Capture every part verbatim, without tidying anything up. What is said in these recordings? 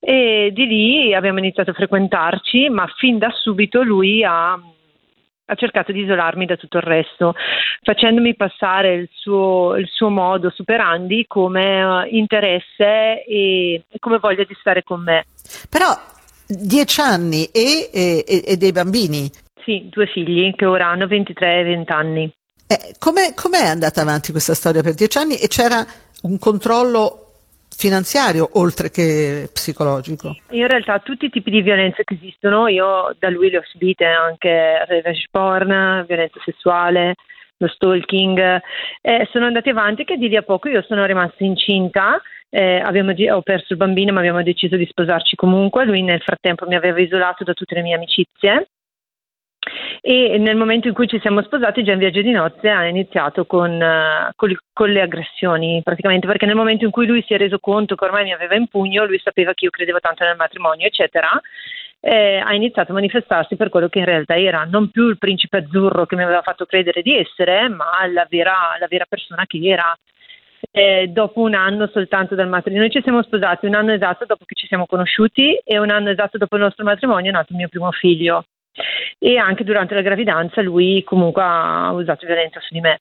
e di lì abbiamo iniziato a frequentarci, ma fin da subito lui ha ha cercato di isolarmi da tutto il resto, facendomi passare il suo, il suo modo superandi come uh, interesse e, e come voglia di stare con me. Però dieci anni e, e, e dei bambini? Sì, due figli che ora hanno ventitré e venti anni. Eh, com'è, com'è andata avanti questa storia per dieci anni e c'era un controllo finanziario oltre che psicologico? In realtà tutti i tipi di violenze che esistono io da lui le ho subite, anche revenge porn, violenza sessuale, lo stalking, eh, sono andati avanti che di lì a poco io sono rimasta incinta, eh, abbiamo, ho perso il bambino ma abbiamo deciso di sposarci comunque, lui nel frattempo mi aveva isolato da tutte le mie amicizie. E nel momento in cui ci siamo sposati, già in viaggio di nozze, ha iniziato con, uh, con, con le aggressioni, praticamente, perché nel momento in cui lui si è reso conto che ormai mi aveva in pugno, lui sapeva che io credevo tanto nel matrimonio, eccetera, eh, ha iniziato a manifestarsi per quello che in realtà era, non più il principe azzurro che mi aveva fatto credere di essere, ma la vera, la vera persona che era. Eh, dopo un anno soltanto dal matrimonio, noi ci siamo sposati un anno esatto dopo che ci siamo conosciuti e un anno esatto dopo il nostro matrimonio è nato il mio primo figlio. E anche durante la gravidanza lui comunque ha usato violenza su di me.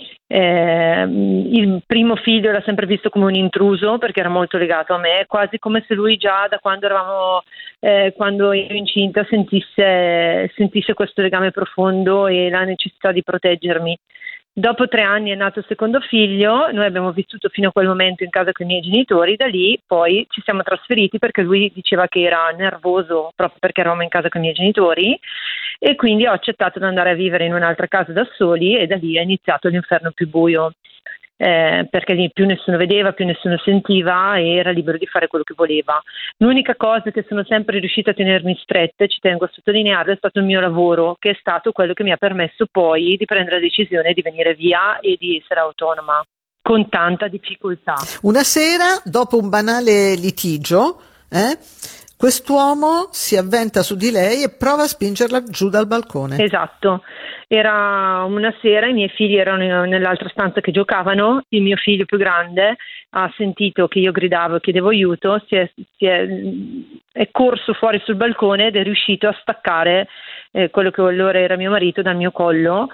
Eh, il primo figlio l'ha sempre visto come un intruso perché era molto legato a me, quasi come se lui già da quando eravamo eh, quando ero incinta sentisse, sentisse questo legame profondo e la necessità di proteggermi. Dopo tre anni è nato il secondo figlio, noi abbiamo vissuto fino a quel momento in casa con i miei genitori, da lì poi ci siamo trasferiti perché lui diceva che era nervoso proprio perché eravamo in casa con i miei genitori e quindi ho accettato di andare a vivere in un'altra casa da soli e da lì è iniziato l'inferno più buio, eh, perché lì più nessuno vedeva, più nessuno sentiva e era libero di fare quello che voleva. L'unica cosa che sono sempre riuscita a tenermi stretta, ci tengo a sottolinearlo, è stato il mio lavoro, che è stato quello che mi ha permesso poi di prendere la decisione di venire via e di essere autonoma, con tanta difficoltà. Una sera, dopo un banale litigio, eh, quest'uomo si avventa su di lei e prova a spingerla giù dal balcone. Esatto. Era una sera, i miei figli erano nell'altra stanza che giocavano, il mio figlio più grande ha sentito che io gridavo e chiedevo aiuto, si è, si è, è corso fuori sul balcone ed è riuscito a staccare eh, quello che allora era mio marito dal mio collo.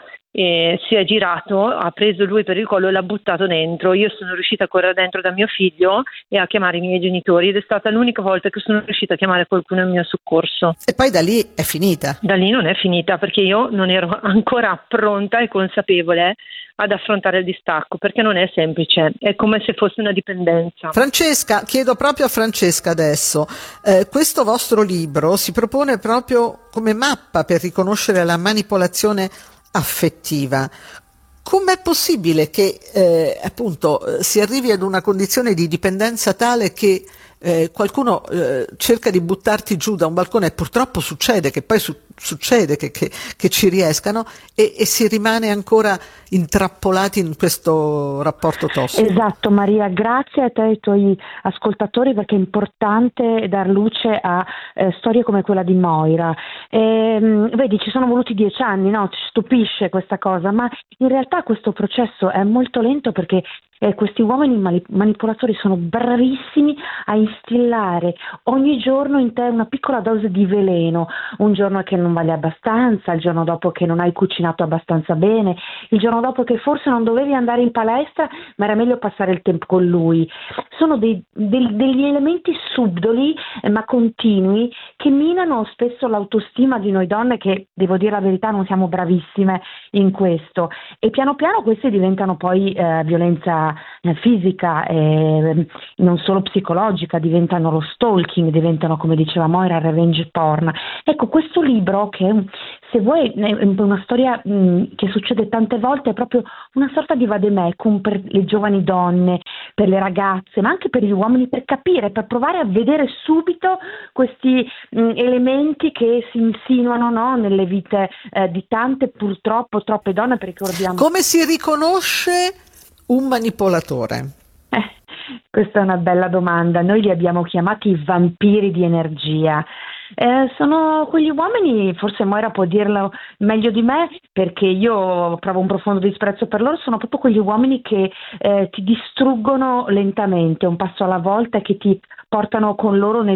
E si è girato, ha preso lui per il collo e l'ha buttato dentro. Io sono riuscita a correre dentro da mio figlio e a chiamare i miei genitori ed è stata l'unica volta che sono riuscita a chiamare qualcuno in mio soccorso. E poi da lì è finita? Da lì non è finita perché io non ero ancora pronta e consapevole ad affrontare il distacco, perché non è semplice, è come se fosse una dipendenza. Francesca, chiedo proprio a Francesca adesso, eh, questo vostro libro si propone proprio come mappa per riconoscere la manipolazione affettiva. Com'è possibile che eh, appunto si arrivi ad una condizione di dipendenza tale che eh, qualcuno eh, cerca di buttarti giù da un balcone e purtroppo succede che poi su- succede che, che, che ci riescano e, e si rimane ancora intrappolati in questo rapporto tossico? Esatto Maria, grazie a te e ai tuoi ascoltatori perché è importante dar luce a eh, storie come quella di Moira. E, vedi, ci sono voluti dieci anni, no? Ci stupisce questa cosa, ma in realtà questo processo è molto lento perché Eh, questi uomini mani- manipolatori sono bravissimi a instillare ogni giorno in te una piccola dose di veleno, un giorno che non vale abbastanza, il giorno dopo che non hai cucinato abbastanza bene, il giorno dopo che forse non dovevi andare in palestra ma era meglio passare il tempo con lui. Sono dei, dei, degli elementi subdoli eh, ma continui che minano spesso l'autostima di noi donne che, devo dire la verità, non siamo bravissime in questo e piano piano queste diventano poi eh, violenza fisica e non solo psicologica, diventano lo stalking, diventano, come diceva Moira, revenge porn. Ecco, questo libro che se vuoi è una storia mh, che succede tante volte, è proprio una sorta di vademecum per le giovani donne, per le ragazze, ma anche per gli uomini, per capire, per provare a vedere subito questi mh, elementi che si insinuano, no, nelle vite eh, di tante, purtroppo troppe donne, perché ricordiamo. Come si riconosce un manipolatore? Eh, questa è una bella domanda. Noi li abbiamo chiamati vampiri di energia. Eh, sono quegli uomini, forse Moira può dirlo meglio di me perché io provo un profondo disprezzo per loro, sono proprio quegli uomini che eh, ti distruggono lentamente, un passo alla volta, che ti portano con loro nel